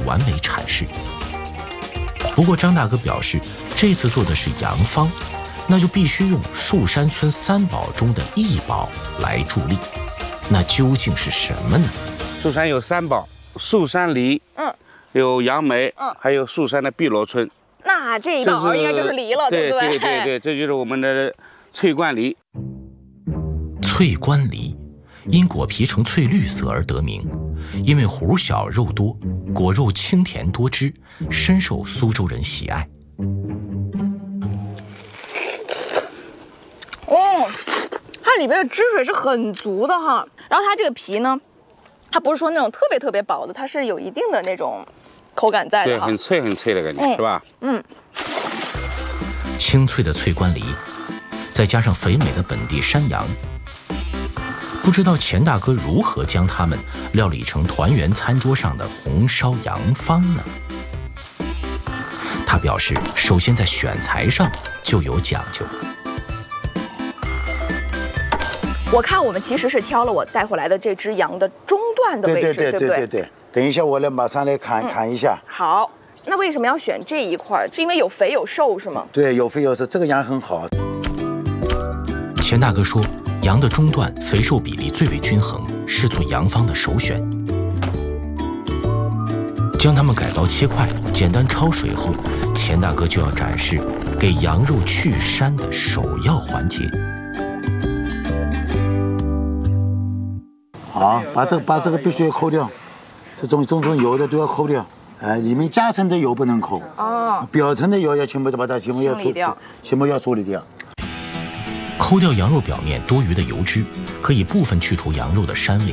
完美阐释。不过张大哥表示，这次做的是洋方，那就必须用树山村3宝中的1宝来助力。那究竟是什么呢？ 树山有3宝，树山梨，有杨梅，还有树山的碧螺春。 那这一宝应该就是梨了，对不对？ 对，这就是我们的翠冠梨。 翠冠梨因果皮呈翠绿色而得名，因为核小肉多，果肉清甜多汁，深受苏州人喜爱。 它里边的汁水是很足的哈，然后它这个皮呢，它不是说那种特别薄的，它是有一定的那种口感在的哈， 对，很脆的感觉，是吧？ 清脆的翠冠梨，再加上肥美的本地山羊，不知道钱大哥如何将它们料理成团圆餐桌上的红烧洋方呢？他表示，首先在选材上就有讲究。 我看我们其实是挑了我带回来的这只羊的中段的位置，对不对？ 对。等一下，我马上来砍一下。 好，那为什么要选这一块？是因为有肥有瘦是吗？ 对，有肥有瘦，这个羊很好。 钱大哥说，羊的中段肥瘦比例最为均衡，是做洋方的首选。将它们改刀切块，简单焯水后，钱大哥就要展示给羊肉去膻的首要环节。 好，把这个必须要抠掉，这种油的都要抠掉。里面夹层的油不能抠，表层的油要全部把它全部要处理掉。 抠掉羊肉表面多余的油脂，可以部分去除羊肉的膻味。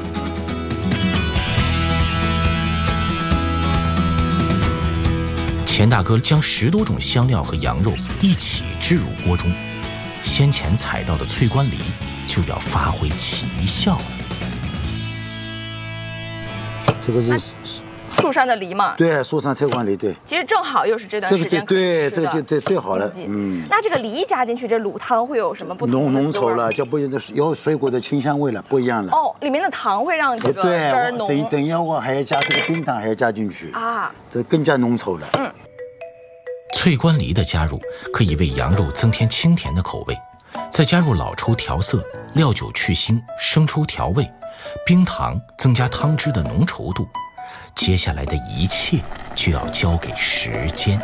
钱大哥将10多种香料和羊肉一起置入锅中，先前采到的翠冠梨就要发挥奇效了。 这个是树山的梨嘛？ 对，树山翠冠梨，对。 其实正好又是这段时间可以吃的， 这个就最好了。 那这个梨加进去，这卤汤会有什么不同的浓稠了，就不有水果的清香味了，不一样了。 里面的糖会让这个汁儿浓。 等一下我还要加这个冰糖，还要加进去啊， 这更加浓稠了。 翠冠梨的加入可以为羊肉增添清甜的口味，再加入老抽调色、料酒去腥、生抽调味、冰糖增加汤汁的浓稠度。接下来的一切就要交给时间。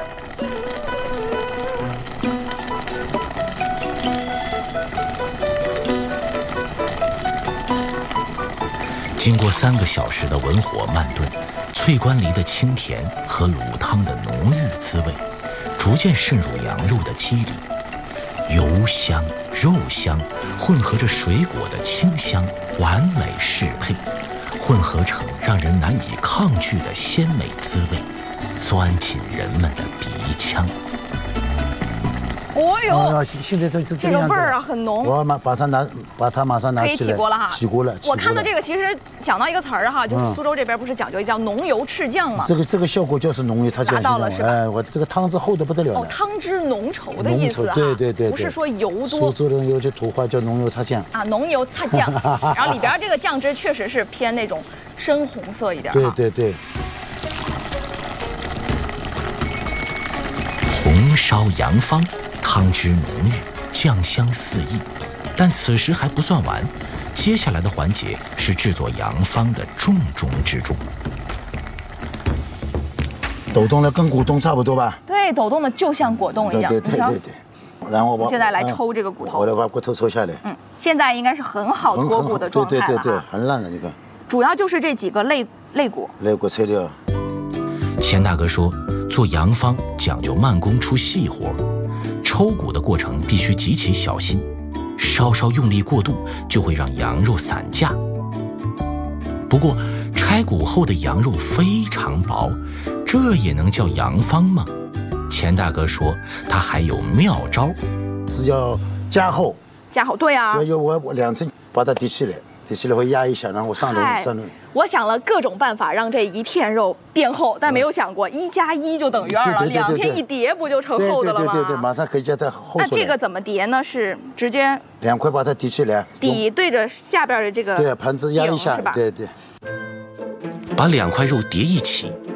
经过3个小时的文火慢炖，翠冠梨的清甜和卤汤的浓郁滋味逐渐渗入羊肉的肌里，油香、肉香混合着水果的清香，完美适配，混合成让人难以抗拒的鲜美滋味，钻进人们的鼻腔。 哦呦， 现在这个味儿啊很浓。 我把它马上拿起来。 可以起锅了哈。 起锅了。 我看到这个其实想到一个词儿哈，就是苏州这边不是讲究叫浓油赤酱吗？ 这个效果就是浓油赤酱。 达到了是吧？ 我这个汤汁厚的不得了。 汤汁浓稠的意思哈。 对。 不是说油多。 苏州人有句土话叫浓油赤酱。 浓油赤酱。然后里边这个酱汁确实是偏那种深红色一点。 对。 红烧洋方。汤汁浓郁，酱香四溢，但此时还不算完，接下来的环节是制作洋方的重中之重。 抖动的跟果冻差不多吧？ 对，抖动的就像果冻一样。 对。然后我现在来抽这个骨头， 我来把骨头抽下来。 现在应该是很好脱骨的状态了。 对，很烂的这个。 主要就是这几个肋骨。 肋骨切掉。 钱大哥说，做洋方讲究慢工出细活。抽骨的过程必须极其小心，稍稍用力过度就会让羊肉散架。不过拆骨后的羊肉非常薄，这也能叫洋方吗？钱大哥说他还有妙招， 是要加厚， 对啊， 我2层把它提起来会压一下，然后上笼。 我想了各种办法让这一片肉变厚，但没有想过1加1就等于2了，2片一叠不就成厚的了吗？ 对，马上可以加它厚。 那这个怎么叠呢？是直接 2块把它提起来， 底对着下边的这个对盘子压一下，对。 把2块肉叠一起，